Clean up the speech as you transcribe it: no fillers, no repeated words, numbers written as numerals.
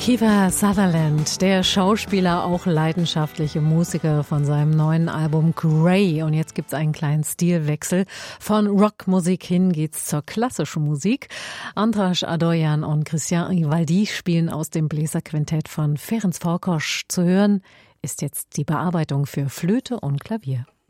Kiefer Sutherland, der Schauspieler, auch leidenschaftliche Musiker von seinem neuen Album Grey. Und jetzt gibt's einen kleinen Stilwechsel. Von Rockmusik hin geht's zur klassischen Musik. Andras Adoyan und Christian Rivaldi spielen aus dem Bläserquintett von Ferenc Farkas. Zu hören ist jetzt die Bearbeitung für Flöte und Klavier.